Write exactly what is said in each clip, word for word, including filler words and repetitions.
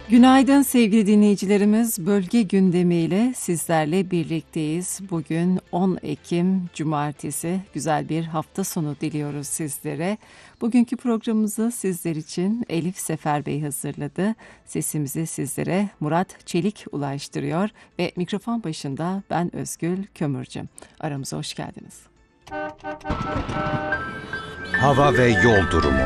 Günaydın sevgili dinleyicilerimiz. Bölge gündemiyle sizlerle birlikteyiz. Bugün on Ekim Cumartesi. Güzel bir hafta sonu diliyoruz sizlere. Bugünkü programımızı sizler için Elif Sefer Bey hazırladı. Sesimizi sizlere Murat Çelik ulaştırıyor ve mikrofon başında ben Özgül Kömürcü. Aramıza hoş geldiniz. Hava ve yol durumu.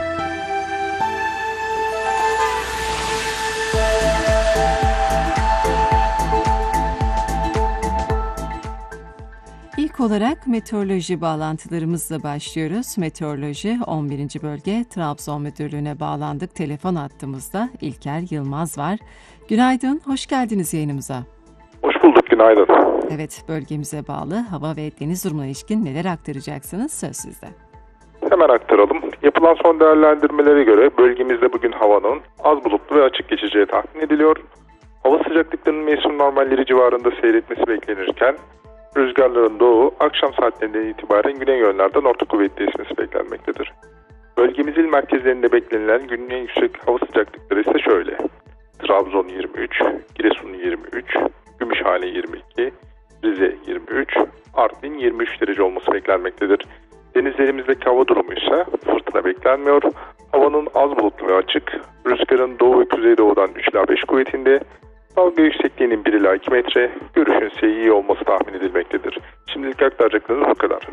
İlk olarak meteoroloji bağlantılarımızla başlıyoruz. Meteoroloji on birinci Bölge Trabzon Müdürlüğü'ne bağlandık. Telefon hattımızda İlker Yılmaz var. Günaydın, hoş geldiniz yayınımıza. Hoş bulduk, günaydın. Evet, bölgemize bağlı hava ve deniz durumuna ilişkin neler aktaracaksınız? Söz sizde. Hemen aktaralım. Yapılan son değerlendirmelere göre bölgemizde bugün havanın az bulutlu ve açık geçeceği tahmin ediliyor. Hava sıcaklıklarının mevsim normalleri civarında seyretmesi beklenirken rüzgarların doğu, akşam saatlerinden itibaren güney yönlerden orta kuvvetli esmesi beklenmektedir. Bölgemizin merkezlerinde beklenilen günün en yüksek hava sıcaklıkları ise şöyle. Trabzon yirmi üç, Giresun yirmi üç, Gümüşhane yirmi iki, Rize yirmi üç, Artvin yirmi üç derece olması beklenmektedir. Denizlerimizdeki hava durumu ise fırtına beklenmiyor. Havanın az bulutlu ve açık, rüzgarın doğu ve kuzeydoğudan üç ila beş kuvvetinde, dalga yüksekliğinin bir ila iki metre, görüşün ise iyi olması tahmin edilmektedir. Şimdilik aktaracaklarımız bu kadar.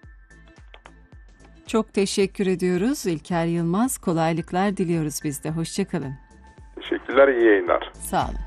Çok teşekkür ediyoruz İlker Yılmaz. Kolaylıklar diliyoruz biz de. Hoşçakalın. Teşekkürler, iyi yayınlar. Sağ olun.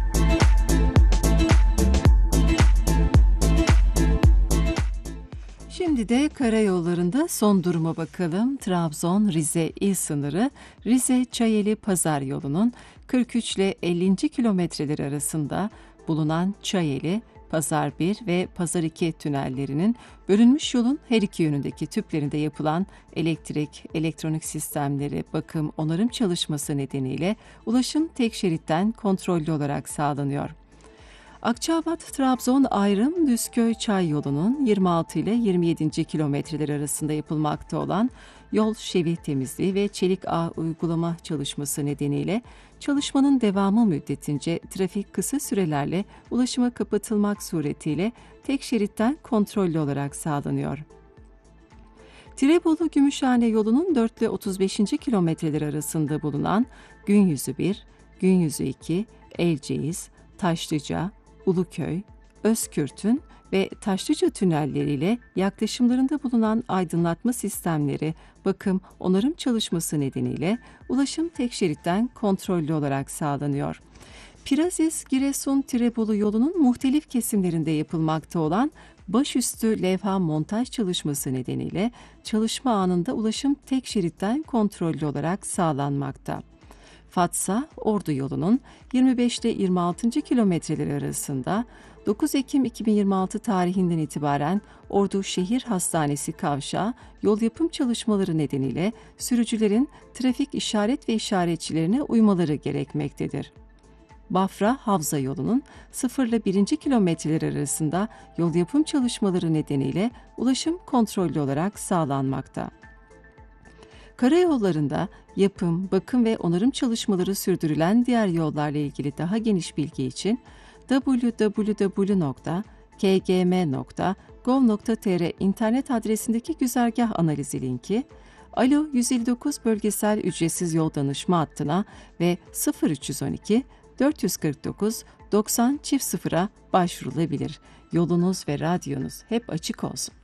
Şimdi de karayollarında son duruma bakalım. Trabzon-Rize il sınırı Rize-Çayeli Pazar yolunun kırk üç ile ellinci kilometreleri arasında bulunan Çayeli, Pazar bir ve Pazar iki tünellerinin bölünmüş yolun her iki yönündeki tüplerinde yapılan elektrik, elektronik sistemleri, bakım, onarım çalışması nedeniyle ulaşım tek şeritten kontrollü olarak sağlanıyor. Akçaabat-Trabzon ayrım Düzköy-Çay yolunun yirmi altı ile yirmi yedinci kilometreler arasında yapılmakta olan yol şevi temizliği ve çelik ağ uygulama çalışması nedeniyle çalışmanın devamı müddetince trafik kısa sürelerle ulaşıma kapatılmak suretiyle tek şeritten kontrollü olarak sağlanıyor. Tirebolu-Gümüşhane yolunun dört ile otuz beşinci kilometreler arasında bulunan Günyüzü bir, Günyüzü iki, Elceğiz, Taşlıca, Uluköy, Özkürtün ve Taşlıca tünelleriyle yaklaşımlarında bulunan aydınlatma sistemleri, bakım, onarım çalışması nedeniyle ulaşım tek şeritten kontrollü olarak sağlanıyor. Piraziz, Giresun, Tirebolu yolunun muhtelif kesimlerinde yapılmakta olan başüstü levha montaj çalışması nedeniyle çalışma anında ulaşım tek şeritten kontrollü olarak sağlanmakta. Fatsa, Ordu yolunun yirmi beş ile yirmi altıncı kilometreleri arasında dokuz Ekim iki bin yirmi altı tarihinden itibaren Ordu Şehir Hastanesi kavşağı yol yapım çalışmaları nedeniyle sürücülerin trafik işaret ve işaretçilerine uymaları gerekmektedir. Bafra-Havza yolunun sıfır ile birinci kilometreleri arasında yol yapım çalışmaları nedeniyle ulaşım kontrollü olarak sağlanmakta. Karayollarında yapım, bakım ve onarım çalışmaları sürdürülen diğer yollarla ilgili daha geniş bilgi için double-u double-u double-u nokta k g m nokta gov nokta t r internet adresindeki güzergah analizi linki, Alo yüz elli dokuz bölgesel ücretsiz yol danışma hattına ve sıfır üç on iki dört yüz kırk dokuz doksan sıfıra başvurulabilir. Yolunuz ve radyonuz hep açık olsun.